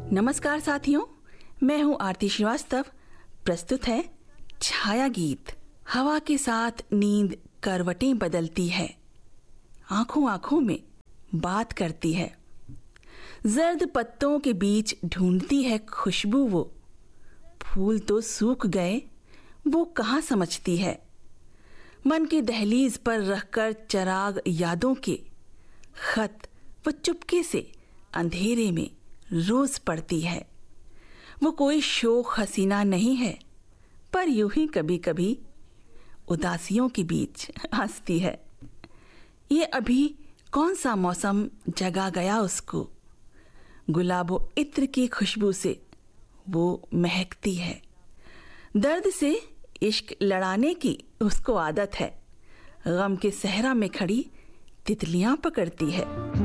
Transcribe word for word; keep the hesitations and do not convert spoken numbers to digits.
नमस्कार साथियों, मैं हूं आरती श्रीवास्तव। प्रस्तुत है छाया गीत। हवा के साथ नींद करवटें बदलती है, आंखों आंखों में बात करती है, जर्द पत्तों के बीच ढूंढती है खुशबू। वो फूल तो सूख गए, वो कहाँ समझती है। मन की दहलीज पर रखकर चराग यादों के खत वो चुपके से अंधेरे में रोज पड़ती है। वो कोई शोख हसीना नहीं है, पर यूं ही कभी कभी उदासियों के बीच हंसती है। ये अभी कौन सा मौसम जगा गया उसको, गुलाबो इत्र की खुशबू से वो महकती है। दर्द से इश्क लड़ाने की उसको आदत है, गम के सहरा में खड़ी तितलियां पकड़ती है।